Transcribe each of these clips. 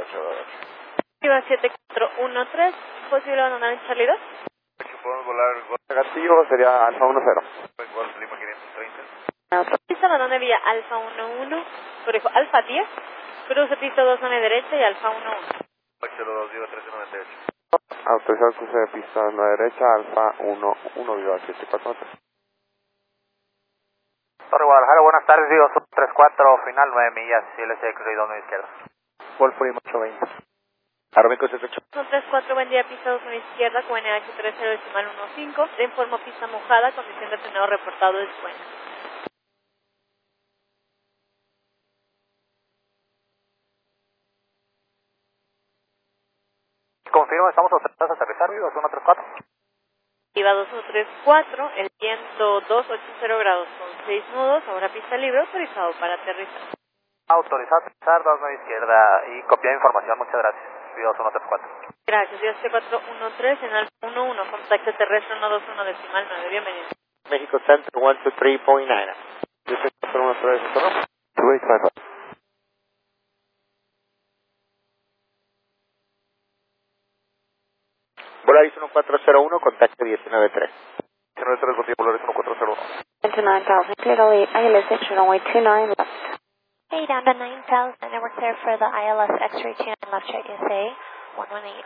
Viva 7413, ¿posible abandonar en Charlie 2? Podemos volar Gatillo, sería Alfa 10. Golf Lima 530. Pista abandone vía Alfa 11, corrijo, Alfa 10, cruce pista 29 derecha y Alfa 11. 02, Viva 1398. Autorizado cruce de pista 9 derecha, Alfa 11, Viva 743. Torre Guadalajara, buenas tardes, Viva 34, final 9 millas, LCX y 2 izquierda. Golf Lima 820. Aeroméxico 78. 134, buen día, pista 2 izquierda, QNH 30 decimal 15, te informo pista mojada, condición de frenado reportado es buena. Confirmo, estamos autorizados a aterrizar, Viva 134. Viva 2134, el viento 280 grados con 6 nudos, ahora pista libre, autorizado para aterrizar. Autorizado a aterrizar, 2 izquierda y copia de información, muchas gracias. Viva 134. Gracias, Dios 413 en Alfa 11, contacto terrestre 121 decimal 9, bienvenido. México Center 123.9. Yo sé que 413, ¿no? 2855. Volaris 1401, contacto 193. 193, buen día, Volaris 1401. 29,000, clear to ILS X-ray runway 29 left. Hey, down to 9,000, and we're clear for the ILS X-ray 29 left, check USA 118.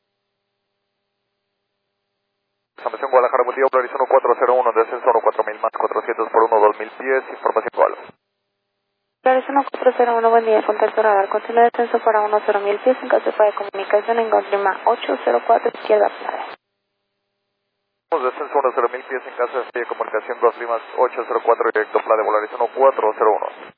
Información Guadalajara, buen día, Volaris 1401, descenso 4000 más 400 por 2000 pies, información Guadalajara. Volaris 1401, buen día, contacto radar, continúa descenso para 10,000 pies en caso de comunicación en Golflima 804, izquierda playa. Descenso 10,000 pies en caso de comunicación Golf Lima 804, directo Playa de Volaris 1401.